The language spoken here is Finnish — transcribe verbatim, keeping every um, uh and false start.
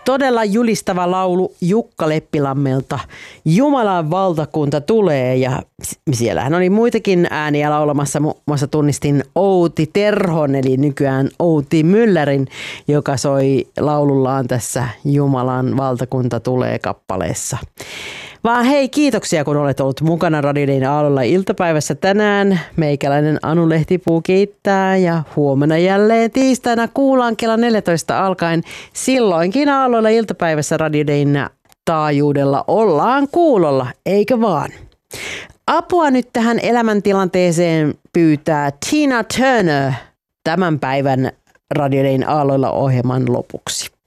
Todella julistava laulu Jukka Leppilammelta. Jumalan valtakunta tulee, ja siellähän oli muitakin ääniä laulamassa. Muun muassa tunnistin Outi Terhon, eli nykyään Outi Myllärin, joka soi laulullaan tässä Jumalan valtakunta tulee -kappaleessa. Vaan hei, kiitoksia kun olet ollut mukana Radio Dayn Aallolla iltapäivässä tänään. Meikäläinen Anu Lehtipuu kiittää ja huomenna jälleen tiistaina kuullaan kello neljätoista alkaen. Silloinkin Aalloilla iltapäivässä Radio Dayn taajuudella ollaan kuulolla, eikö vaan? Apua nyt tähän elämäntilanteeseen pyytää Tina Turner tämän päivän Radio Dayn Aalloilla ohjelman lopuksi.